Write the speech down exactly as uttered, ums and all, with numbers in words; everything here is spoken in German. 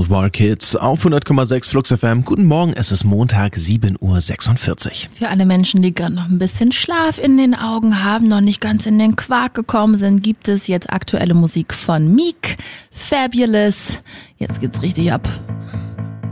Work Hits auf hundert Komma sechs Flux F M. Guten Morgen, es ist Montag, sieben Uhr sechsundvierzig. Für alle Menschen, die gerade noch ein bisschen Schlaf in den Augen haben, noch nicht ganz in den Quark gekommen sind, gibt es jetzt aktuelle Musik von Meek, Fabulous. Jetzt geht's richtig ab.